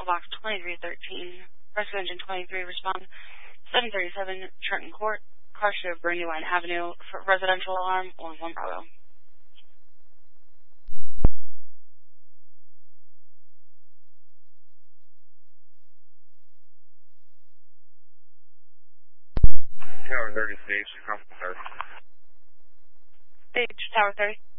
Box 2313, Rescue Engine 23, respond 737 Trenton Court, car show Brandywine Avenue, for residential alarm on 1 Bravo. Tower 30 stage, Stage, Tower 30.